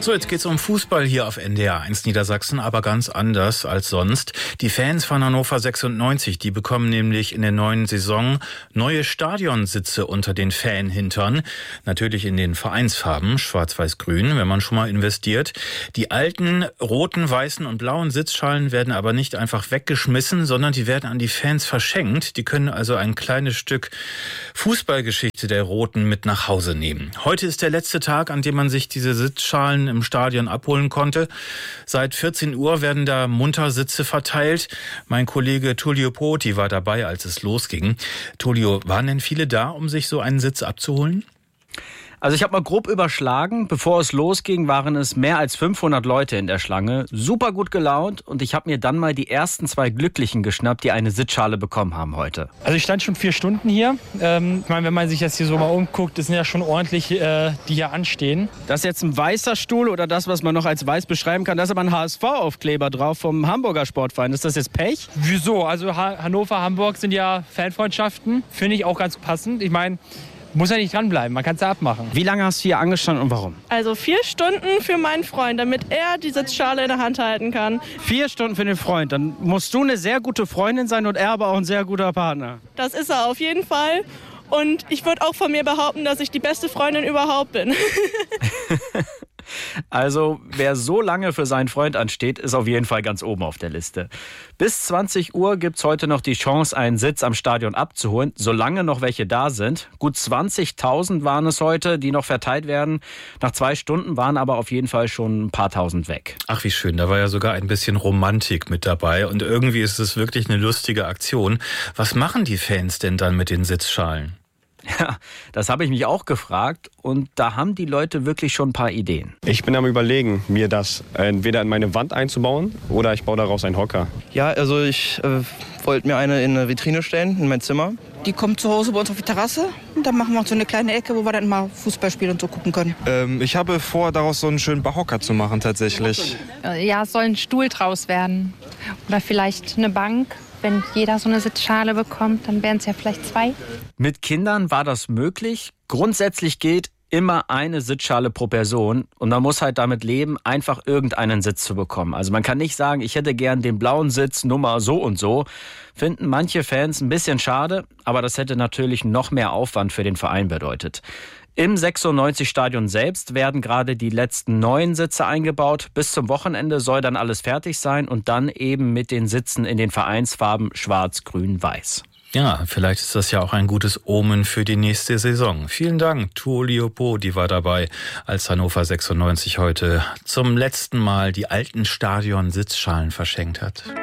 So, jetzt geht's um Fußball hier auf NDR 1 Niedersachsen, aber ganz anders als sonst. Die Fans von Hannover 96, die bekommen nämlich in der neuen Saison neue Stadionsitze unter den Fanhintern. Natürlich in den Vereinsfarben, schwarz-weiß-grün, wenn man schon mal investiert. Die alten roten, weißen und blauen Sitzschalen werden aber nicht einfach weggeschmissen, sondern die werden an die Fans verschenkt. Die können also ein kleines Stück Fußballgeschichte der Roten mit nach Hause nehmen. Heute ist der letzte Tag, an dem man sich diese Sitzschalen im Stadion abholen konnte. Seit 14 Uhr werden da munter Sitze verteilt. Mein Kollege Tullio Poti war dabei, als es losging. Tullio, waren denn viele da, um sich so einen Sitz abzuholen? Also ich habe mal grob überschlagen. Bevor es losging, waren es mehr als 500 Leute in der Schlange. Super gut gelaunt und ich habe mir dann mal die ersten 2 Glücklichen geschnappt, die eine Sitzschale bekommen haben heute. Also ich stand schon 4 Stunden hier. Ich meine, wenn man sich jetzt hier so mal umguckt, das sind ja schon ordentlich, die hier anstehen. Das ist jetzt ein weißer Stuhl oder das, was man noch als weiß beschreiben kann. Da ist aber ein HSV-Aufkleber drauf vom Hamburger Sportverein. Ist das jetzt Pech? Wieso? Also Hannover, Hamburg sind ja Fanfreundschaften. Finde ich auch ganz passend. Ich meine, muss ja nicht dranbleiben, man kann es ja abmachen. Wie lange hast du hier angestanden und warum? Also 4 Stunden für meinen Freund, damit er die Sitzschale in der Hand halten kann. 4 Stunden für den Freund, dann musst du eine sehr gute Freundin sein und er aber auch ein sehr guter Partner. Das ist er auf jeden Fall. Und ich würde auch von mir behaupten, dass ich die beste Freundin überhaupt bin. Also, wer so lange für seinen Freund ansteht, ist auf jeden Fall ganz oben auf der Liste. Bis 20 Uhr gibt's heute noch die Chance, einen Sitz am Stadion abzuholen, solange noch welche da sind. Gut 20.000 waren es heute, die noch verteilt werden. Nach 2 Stunden waren aber auf jeden Fall schon ein paar tausend weg. Ach, wie schön, da war ja sogar ein bisschen Romantik mit dabei. Und irgendwie ist es wirklich eine lustige Aktion. Was machen die Fans denn dann mit den Sitzschalen? Ja, das habe ich mich auch gefragt und da haben die Leute wirklich schon ein paar Ideen. Ich bin am Überlegen, mir das entweder in meine Wand einzubauen oder ich baue daraus einen Hocker. Ja, also ich wollte mir eine in eine Vitrine stellen, in mein Zimmer. Die kommt zu Hause bei uns auf die Terrasse und dann machen wir so eine kleine Ecke, wo wir dann mal Fußball spielen und so gucken können. Ich habe vor, daraus so einen schönen Barhocker zu machen tatsächlich. Ja, es soll ein Stuhl draus werden oder vielleicht eine Bank. Wenn jeder so eine Sitzschale bekommt, dann wären es ja vielleicht 2. Mit Kindern war das möglich. Grundsätzlich gilt immer eine Sitzschale pro Person. Und man muss halt damit leben, einfach irgendeinen Sitz zu bekommen. Also man kann nicht sagen, ich hätte gern den blauen Sitz, Nummer so und so. Finden manche Fans ein bisschen schade, aber das hätte natürlich noch mehr Aufwand für den Verein bedeutet. Im 96-Stadion selbst werden gerade die letzten 9 Sitze eingebaut. Bis zum Wochenende soll dann alles fertig sein und dann eben mit den Sitzen in den Vereinsfarben schwarz, grün, weiß. Ja, vielleicht ist das ja auch ein gutes Omen für die nächste Saison. Vielen Dank, Tullio Poti war dabei, als Hannover 96 heute zum letzten Mal die alten Stadion-Sitzschalen verschenkt hat.